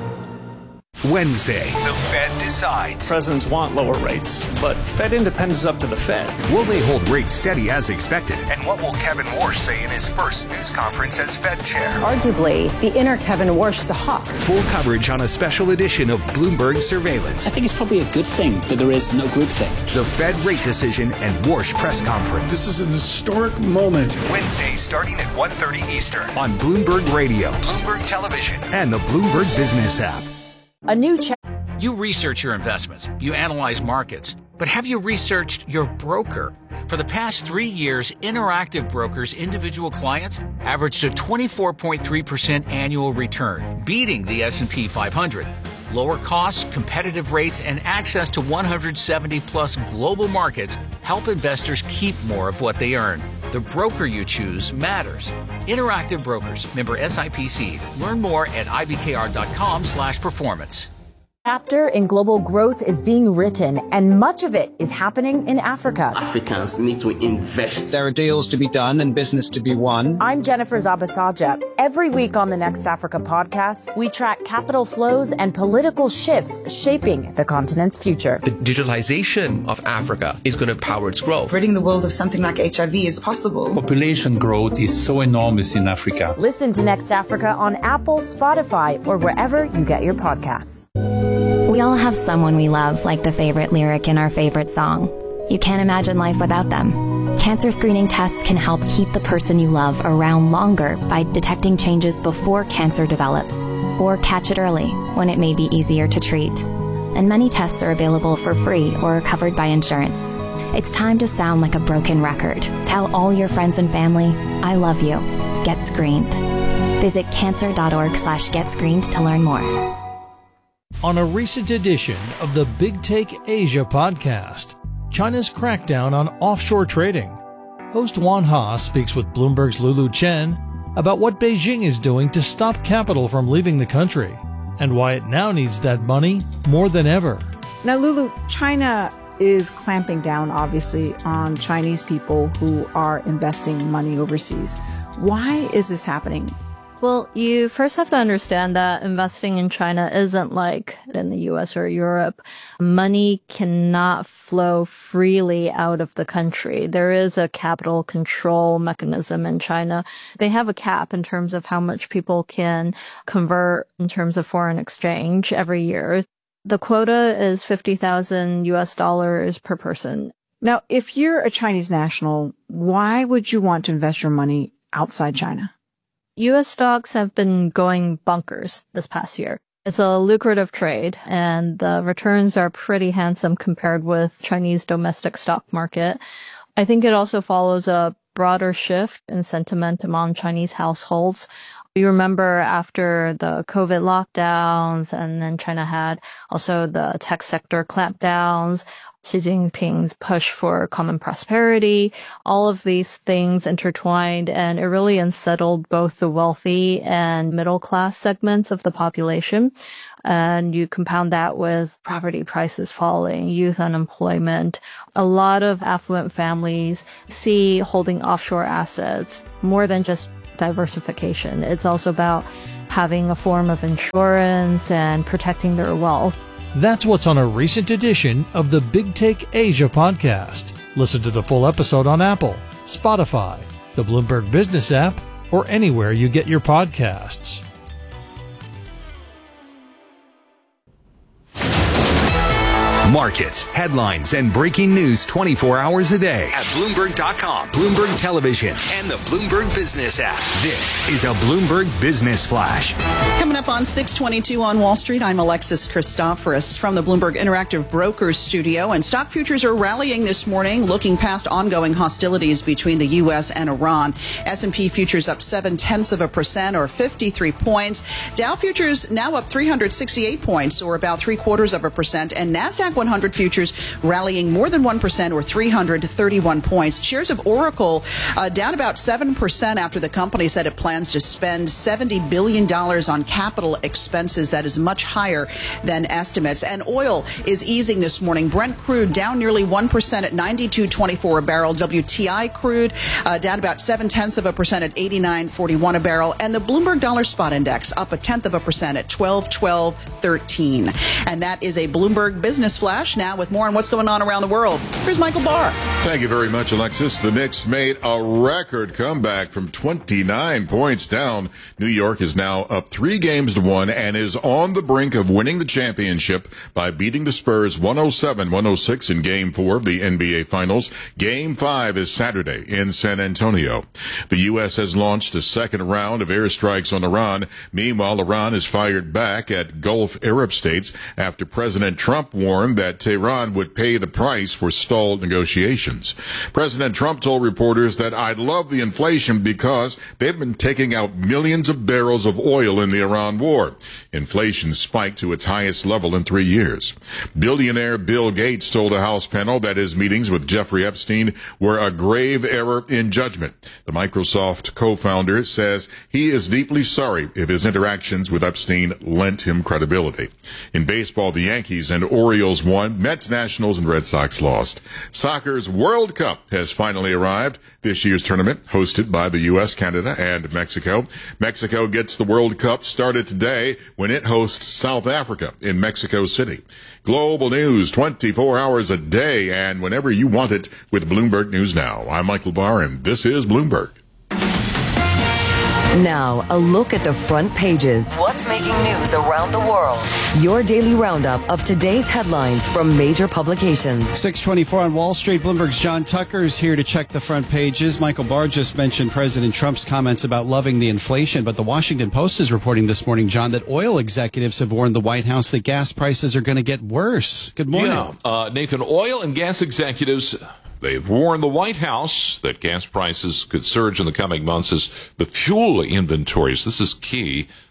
Wednesday, the Fed decides. Presidents want lower rates, but Fed independence is up to the Fed. Will they hold rates steady as expected? And what will Kevin Warsh say in his first news conference as Fed chair? Arguably, the inner Kevin Warsh is a hawk. Full coverage on a special edition of Bloomberg Surveillance. I think it's probably a good thing that there is no groupthink. The Fed rate decision and Warsh press conference. This is an historic moment. Wednesday, starting at one thirty Eastern on Bloomberg Radio, Bloomberg Television, and the Bloomberg Business app. A new check. You research your investments, you analyze markets, but have you researched your broker? For the past three years, Interactive Brokers' individual clients averaged a twenty-four point three percent annual return, beating the S and P five hundred. Lower costs, competitive rates, and access to one hundred seventy plus global markets help investors keep more of what they earn. The broker you choose matters. Interactive Brokers, member S I P C. Learn more at I B K R dot com slash performance. Chapter in global growth is being written, and much of it is happening in Africa. Africans need to invest. There are deals to be done and business to be won. I'm Jennifer Zabasaja. Every week on the Next Africa podcast, we track capital flows and political shifts shaping the continent's future. The digitalization of Africa is going to power its growth. Ridding the world of something like H I V is possible. Population growth is so enormous in Africa. Listen to Next Africa on Apple, Spotify, or wherever you get your podcasts. We all have someone we love, like the favorite lyric in our favorite song. You can't imagine life without them. Cancer screening tests can help keep the person you love around longer by detecting changes before cancer develops, or catch it early when it may be easier to treat. And many tests are available for free or are covered by insurance. It's time to sound like a broken record. Tell all your friends and family, I love you. Get screened. Visit cancer dot org slash get screened to learn more. on a recent edition of the Big Take Asia podcast, China's crackdown on offshore trading. Host Juan Ha speaks with Bloomberg's Lulu Chen about what Beijing is doing to stop capital from leaving the country and why it now needs that money more than ever. Now, Lulu, China is clamping down, obviously, on Chinese people who are investing money overseas. Why is this happening? Well, you first have to understand that investing in China isn't like in the U S or Europe. Money cannot flow freely out of the country. There is a capital control mechanism in China. They have a cap in terms of how much people can convert in terms of foreign exchange every year. The quota is fifty thousand U S dollars per person. Now, if you're a Chinese national, why would you want to invest your money outside China? U S stocks have been going bonkers this past year. It's a lucrative trade, and the returns are pretty handsome compared with Chinese domestic stock market. I think it also follows a broader shift in sentiment among Chinese households. You remember after the COVID lockdowns, and then China had also the tech sector clampdowns, Xi Jinping's push for common prosperity, all of these things intertwined, and it really unsettled both the wealthy and middle class segments of the population. And you compound that with property prices falling, youth unemployment. A lot of affluent families see holding offshore assets more than just diversification. It's also about having a form of insurance and protecting their wealth. That's what's on a recent edition of the Big Take Asia podcast. Listen to the full episode on Apple, Spotify, the Bloomberg Business app, or anywhere you get your podcasts. Markets, headlines, and breaking news twenty-four hours a day at Bloomberg dot com, Bloomberg Television, and the Bloomberg Business app. This is a Bloomberg Business Flash. Coming up on six twenty-two on Wall Street, I'm Alexis Christoforous from the Bloomberg Interactive Brokers studio. And stock futures are rallying this morning, looking past ongoing hostilities between the U S and Iran. S and P futures up seven-tenths of a percent, or fifty-three points. Dow futures now up three hundred sixty-eight points, or about three-quarters of a percent. And NASDAQ one hundred futures rallying more than one percent, or three hundred thirty-one points. Shares of Oracle uh, down about seven percent after the company said it plans to spend seventy billion dollars on capital expenses. That is much higher than estimates. And oil is easing this morning. Brent crude down nearly one percent at ninety-two twenty-four a barrel. W T I crude uh, down about seven-tenths of a percent at eighty-nine forty-one a barrel. And the Bloomberg Dollar Spot Index up a tenth of a percent at twelve twelve thirteen. And that is a Bloomberg Business Flash. Now with more on what's going on around the world, here's Michael Barr. Thank you very much, Alexis. The Knicks made a record comeback from twenty-nine points down. New York is now up three games to one and is on the brink of winning the championship by beating the Spurs one oh seven one oh six in Game four of the N B A Finals. Game five is Saturday in San Antonio. The U S has launched a second round of airstrikes on Iran. Meanwhile, Iran has fired back at Gulf Arab states after President Trump warned that Tehran would pay the price for stalled negotiations. President Trump told reporters that I'd love the inflation because they've been taking out millions of barrels of oil in the Iran war. Inflation spiked to its highest level in three years. Billionaire Bill Gates told a House panel that his meetings with Jeffrey Epstein were a grave error in judgment. The Microsoft co-founder says he is deeply sorry if his interactions with Epstein lent him credibility. In baseball, the Yankees and Orioles won, Mets, Nationals, and Red Sox lost. Soccer's World Cup has finally arrived. This year's tournament, hosted by the U S, Canada, and Mexico. Mexico gets the World Cup started today when it hosts South Africa in Mexico City. Global news twenty-four hours a day and whenever you want it with Bloomberg News Now. I'm Michael Barr, and this is Bloomberg. Now, a look at the front pages. What's making news around the world? Your daily roundup of today's headlines from major publications. six twenty-four on Wall Street. Bloomberg's John Tucker is here to check the front pages. Michael Barr just mentioned President Trump's comments about loving the inflation, but the Washington Post is reporting this morning, John, that oil executives have warned the White House that gas prices are going to get worse. Good morning. Yeah, uh, Nathan, oil and gas executives, they've warned the White House that gas prices could surge in the coming months as the fuel inventories, this is key,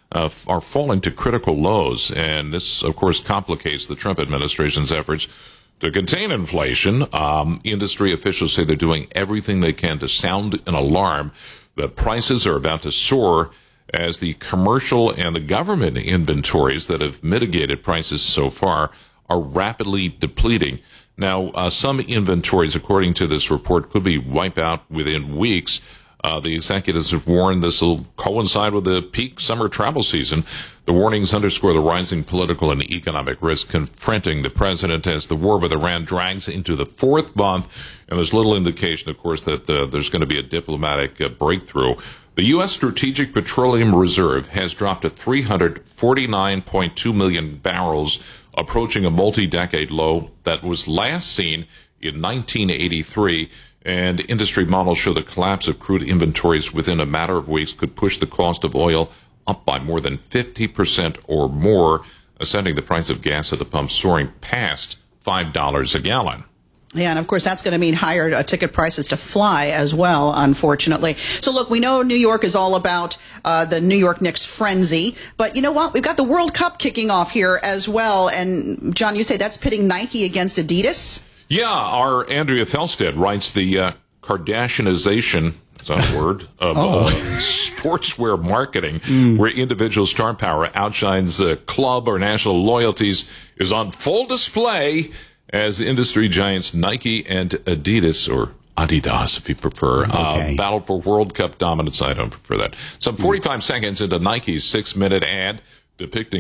uh, are falling to critical lows. And this, of course, complicates the Trump administration's efforts to contain inflation. Um, industry officials say they're doing everything they can to sound an alarm that prices are about to soar as the commercial and the government inventories that have mitigated prices so far are rapidly depleting. Now, uh, some inventories, according to this report, could be wiped out within weeks. Uh, the executives have warned this will coincide with the peak summer travel season. The warnings underscore the rising political and economic risk confronting the president as the war with Iran drags into the fourth month. And there's little indication, of course, that uh, there's going to be a diplomatic uh, breakthrough. The U S. Strategic Petroleum Reserve has dropped to three hundred forty-nine point two million barrels, approaching a multi-decade low that was last seen in nineteen eighty-three. And industry models show the collapse of crude inventories within a matter of weeks could push the cost of oil up by more than fifty percent or more, sending the price of gas at the pump soaring past five dollars a gallon. Yeah, and of course, that's going to mean higher uh, ticket prices to fly as well, unfortunately. So, look, we know New York is all about uh, the New York Knicks frenzy. But you know what? We've got the World Cup kicking off here as well. And, John, you say that's pitting Nike against Adidas? Yeah, our Andrea Felstead writes the uh, Kardashianization, is that a word, of oh. uh, sportswear marketing, mm. where individual star power outshines uh, club or national loyalties, is on full display as industry giants Nike and Adidas, or Adidas if you prefer, okay. uh, battled for World Cup dominance. I don't prefer that. Some forty-five mm. seconds into Nike's six-minute ad depicting